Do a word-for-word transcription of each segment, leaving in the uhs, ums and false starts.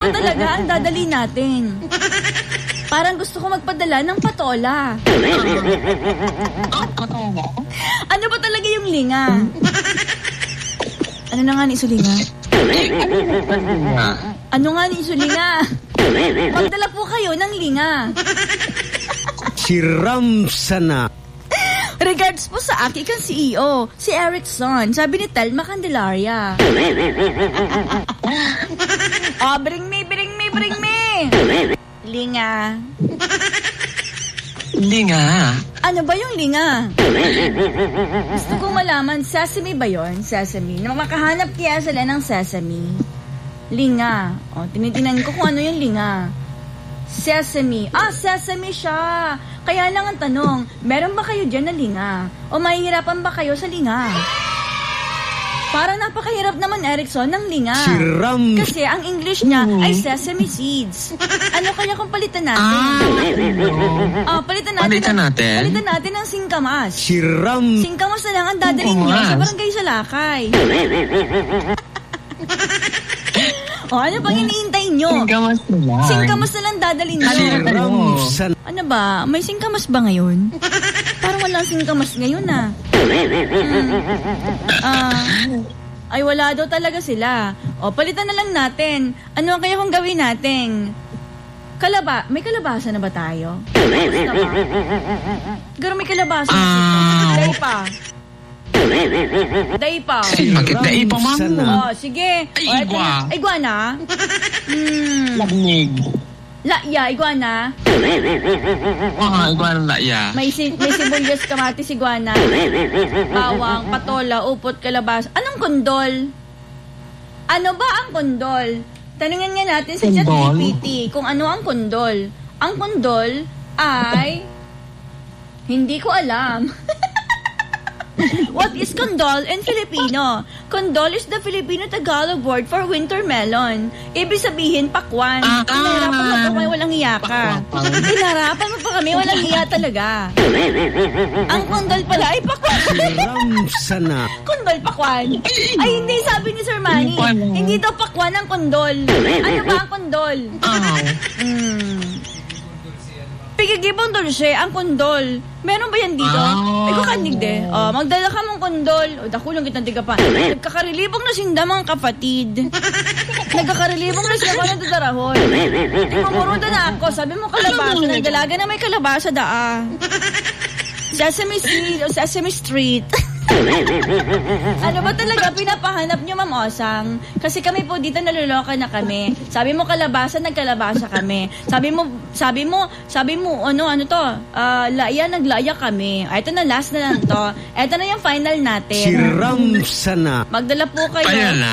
ba talaga ang dadali natin? Parang gusto ko magpadala ng patola. Ano ba talaga yung linga? Ano na nga ni Isulinga? Ano nga ni Isulinga? Magdala po kayo ng linga. Si Ramsana. Regards po sa akin kang C E O, si Erickson. Sabi ni Telma Candelaria. Oh, bring me, bring me, bring me. Linga. Linga? Ano ba yung linga? Gusto kong malaman, sesame ba yun? Sesame. Makahanap kaya sila ng sesame. Linga. O, tinitinan ko kung ano yung linga. Sesame. Ah, sesame siya. Kaya lang ang tanong, meron ba kayo dyan na linga? O mahihirapan ba kayo sa linga? Parang napakahirap naman, Erickson, ng linga. Si Ram. Kasi ang English niya ay sesame seeds. Ano kaya kung palitan natin? Ah, oh, palitan natin. Palitan natin? Palitan natin ng singkamas. Si Ram. Singkamas na lang ang dadalhin niyo sa barangay Salakay. Oh, ano pang iniintay nyo? Singkamas na lang. Singkamas na lang dadalhin nyo. Ramsan. Ano ba? May singkamas ba ngayon? Parang walang singkamas ngayon ah. Hmm. Ah, ay wala daw talaga sila. O, palitan na lang natin. Ano kaya kung gawin natin? Kalaba, may kalabasa na ba tayo? Basta ba? Siguro may kalabasa na Ah. Day pa. Day pa. Bakit dai pa, ma'am? Oh, sige. Ay, O, eto igwa. na. Iguana? Hmm. Labnig. Laya, iguana. Ah, iguana na ya. May, si, may sibuyas, kamatis, iguana. Bawang, patola, upot, kalabasa. Anong kondol? Ano ba ang kondol? Tanungin nga natin sa Kondol? ChatGPT kung ano ang kondol. Ang kondol ay... Hindi ko alam. What is condol in Filipino? Condol is the Filipino Tagalog word for winter melon. Ibig sabihin, pakwan. Ah, Pinaharapan mo pa kami, walang hiya ka. Pinaharapan mo pa kami, walang hiya talaga. Ang condol pala ay pakwan. Ramsana. Kondol pakwan. Ay, hindi, sabi ni Sir Manny. Hindi daw pakwan ang kondol. Ano ba ang kondol? Ah. Hmm. Pigigibong dulce, ang kondol. Meron ba yan dito? Ah. Ay, kukanig de. Oh, magdala ka mong kondol. O, dakulang kitang tiga pa. Nagkakarilibong na sinda mga kapatid. Nagkakarilibong na sinda mga dadarahon. Mamuruda na ako. Sabi mo kalabasa. Nagdalaga na may kalabasa daa. Sesame Street o Sesame Street. Ano ba talaga pinapahanap nyo, Ma'am Osang? Kasi kami po dito naluloka na kami. Sabi mo kalabasa, nagkalabasa kami. Sabi mo, sabi mo, sabi mo, ano, ano to? Uh, laya, naglaya kami. Ay, ito na, last na lang to. Ito na yung final natin. Si Ramsana. Magdala po kayo. Kaya na?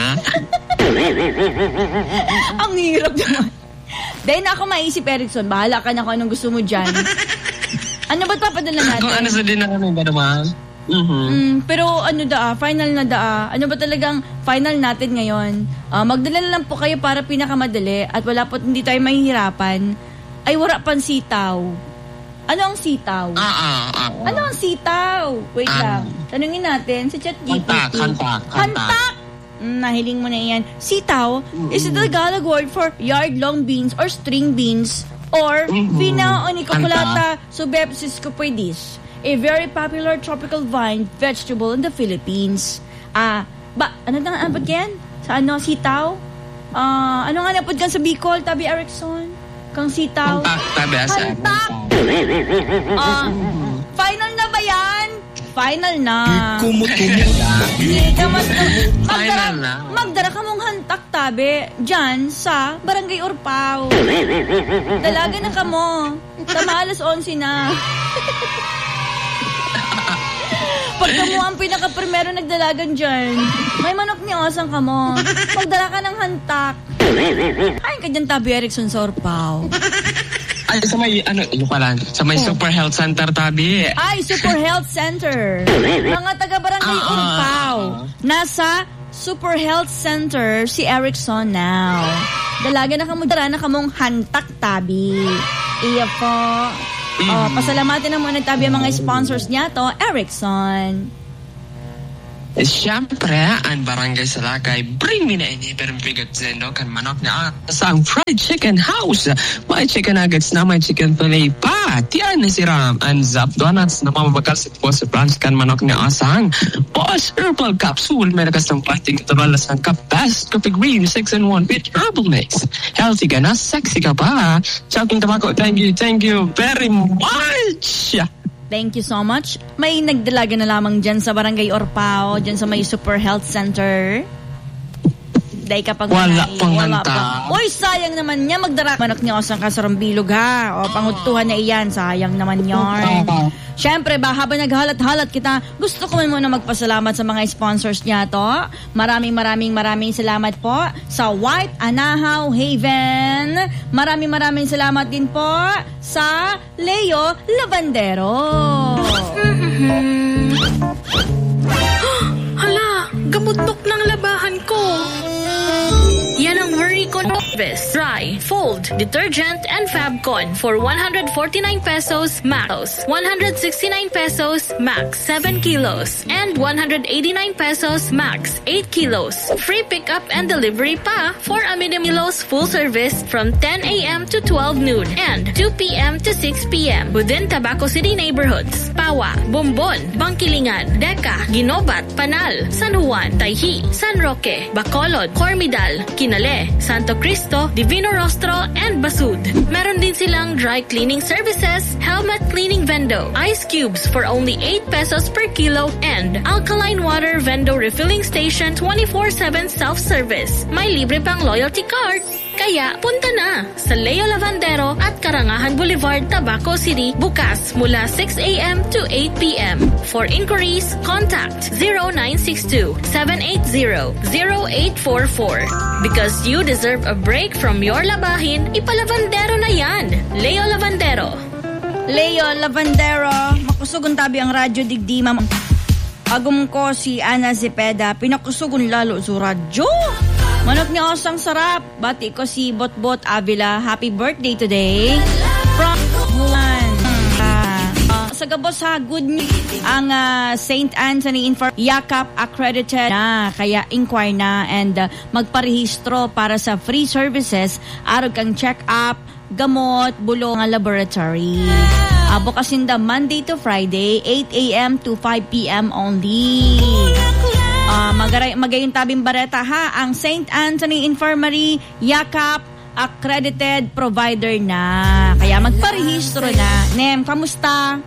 Ang hirap naman. Dahil na ako maisip, Erickson. Bahala ka na kung anong gusto mo dyan. Ano ba papadala natin? Kung ano sa din na kami ba naman? Mm-hmm. Mm, pero ano daa, final na daa. Ano ba talagang final natin ngayon? Uh, magdala na lang po kayo para pinakamadali at wala po, hindi tayo mahihirapan. Ay, wala pang sitaw. Ano ang sitaw? Ah, ah, ah. Ano ang sitaw? Wait Ah. lang. Tanungin natin sa ChatGPT. Hantak, hantak, hantak. Hantak! Mm, nahiling mo na yan. Sitaw is the Tagalog word for yard-long beans or string beans or Mhm. Vina onicoculata subepsis cupidis, a very popular tropical vine vegetable in the Philippines. Ah, ba, ano na nga abot yan? Sa ano, sitaw? Ah, ano nga napod kan sa Bicol, Tabi Erickson? Kang sitaw? Hantak, tabi asa. Hantak! Ah, final na ba yan? Final na. Kumot-kumot. Hindi ka mas... Magdara, Final na. magdara ka mong hantak, Tabi, dyan sa Barangay Urpao. Dalaga na ka mo. Tama alas onse na. Pagka mo ang pinaka-primero nagdalagan dyan, may manok ni Osang ka mo. Magdala ka ng hantak. Ay, ka dyan, Tabi Erickson sa Urpao. Ay, sa may, ano, yung pala, sa may Oh. Super Health Center, tabi. Ay, Super Health Center. Mga taga-barangay Ah, ah, Urpao. ah. Nasa Super Health Center si Erickson now. Dalaga na kamudara na kamong hantak, Tabi. Iya po. Mm. Oh, pasalamatin na muna, Tabi, ang mga sponsors niya to, Erickson. Siyempre, ang Barangay Salakay, bring me na ini, pero bigat zendo kan manok na asang fried chicken house. May chicken nuggets na may chicken fillet pa. Tiyan na si Ram. Ang Zap Donuts na mamabakal sa po sa branch kan manok na asang. Boss Herbal Capsule, may nakas ng plastic katabalas ng cup best coffee green six in one with herbal mix. Healthy ka na, sexy ka pa. Choking Tobacco, thank you, thank you very much. Thank you so much. May nagdalaga na lamang dyan sa Barangay Orpao, dyan sa may Super Health Center. Dahil kapag wala manay, pang wala hanta. pa. Uy, sayang naman niya. Magdara. Manok niya osang kasarang bilog ha. O, pangutuhan na iyan. Sayang naman yarn. Siyempre ba, habang naghalat-halat kita, gusto ko man muna magpasalamat sa mga sponsors niya to. Maraming maraming maraming salamat po sa White Anahaw Haven. Maraming maraming salamat din po sa Leo Lavandero. Hala, gamutok ng labahan ko. Yan ang Hurricane Harvest Dry, Fold, Detergent, and Fabcon for one hundred forty-nine pesos max, one hundred sixty-nine pesos max, seven kilos, and one hundred eighty-nine pesos max, eight kilos. Free pickup and delivery pa for a Minimilos full service from ten a.m. to twelve noon and two p.m. to six p.m. within Tabaco City neighborhoods. Pawa, Bombon, Bangkilingan, Deca, Ginobat, Panal, San Juan, Tayhi, San Roque, Bacolod, Cormidal, Kinale, Santo Cristo, Divino Rostro, and Basud. Meron din silang dry cleaning services, helmet cleaning vendo, ice cubes for only eight pesos per kilo, and alkaline water vendo refilling station twenty-four seven self-service. May libre pang loyalty card. Kaya punta na sa Leo Lavandero at Karangahan Boulevard, Tabaco City, bukas mula six a.m. to eight p.m. For inquiries, contact zero nine six two, seven eight zero, zero eight four four. Because you deserve a break from your labahin, ipalavandero na yan. Leo Lavandero. Leo Lavandero, makusugon tabi ang radyo digdima. Agum ko si Ana Zepeda, pinakusugon lalo sa radyo. Manok niya osang sarap. Bati ko si Botbot Avila. Happy birthday today. From Juan. Uh, uh, sa gabos ha, good news. Ang uh, Saint Anthony Infor Yakap accredited na. Kaya inquire na and uh, magparehistro para sa free services. Araw kang check-up, gamot, bulong nga laboratory. Uh, bukasin da Monday to Friday, eight a.m. to five p.m. only. Uh, magaray, magayon tabing bareta ha, ang Saint Anthony Infirmary Yakap accredited provider na. Kaya magparehistro na. Nem, kamusta?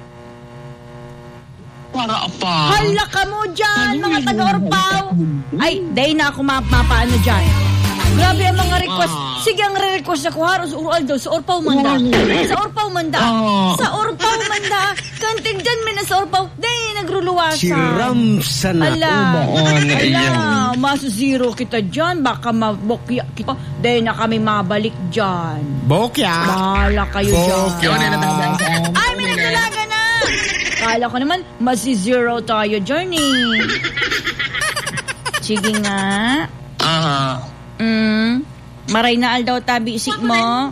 Para pa. Hala ka mo dyan, mga taga-Orpao. Ay, day na ako map mapaano dyan. Grabe ang mga request. Sige, ang re-request ako haros Aldo, sa Orpao manda. Sa Orpao manda. Sa Orpao manda. Kanting dyan, may na sa Orpao. Day, nagruluwasa. Siram sana. Ala, Ubaon, ala, iyan. masu-zero kita dyan. Baka mabokya kita. Day na kami mabalik dyan. Bokya. Bahala kayo Bokya. dyan. Ay, may nagdalaga na. Kala ko naman, masi-zero tayo, Journey. Sige nga. Ah. Mm. Maray na aldaw tabi isik mo.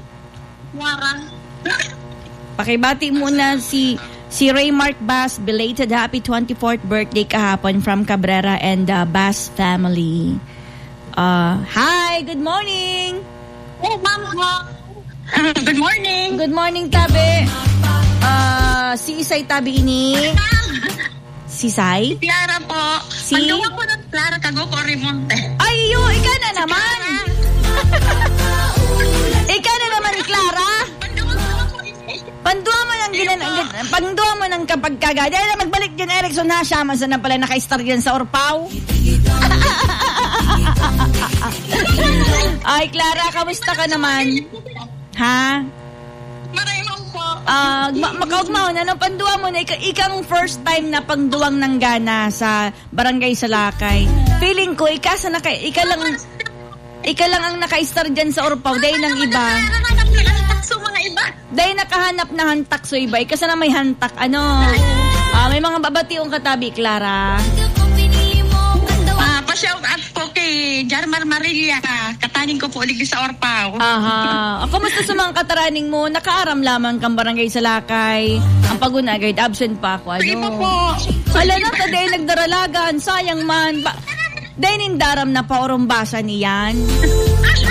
Pakibati muna si si Raymark Bass, belated happy twenty-fourth birthday kahapon from Cabrera and the Bass family. Uh, hi, good morning. Oh, mama. Good morning. Good morning, tabi. Uh, si Isay tabi ini. Si Sai? Clara po. Si? Pagdawa po ng Clara Cagoco Rimonte. Ay, yo, ikaw na naman. Ikaw na naman, Clara. Panduwa mo ng ginan, panduwa mo ng kapag kagad. Dahil na magbalik dyan, Erickson ha, siya man na pala naka-star dyan sa Orpao. Ay, Clara, kamusta ka naman? Ha? Maraming po. Ah, uh, makaugmaw na no, panduwa mo na ika, ikang first time na pangduwang ng gana sa Barangay Salakay. Feeling ko ika sa naka ika lang ika lang ang naka-star diyan sa Orpao, dahil ng iba. Nakahanap na hantak sa mga iba. Dahil nakahanap na hantak so iba, ika sana may hantak ano. Ah, may mga babationg katabi, Clara. Ah, Pa-shout out po kay Jarmar Marilia. Kataning ko po ulit sa Orpaw. Aha. O, kamusta sa mga kataraning mo? Nakaaram lamang kang barangay Salakay. Ang paguna, guide absent pa ako. Ano? Sige po po. Wala na, taday nagdaralagan. Sayang man. Ba- Dahil nindaram na paorumbasa niyan.